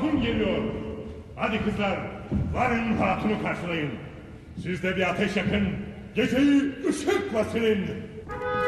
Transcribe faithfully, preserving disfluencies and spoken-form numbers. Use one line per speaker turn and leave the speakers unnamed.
hatun geliyor. Hadi kızlar, varın hatunu karşılayın. Siz de bir ateş yakın, geceyi ışıkla silin.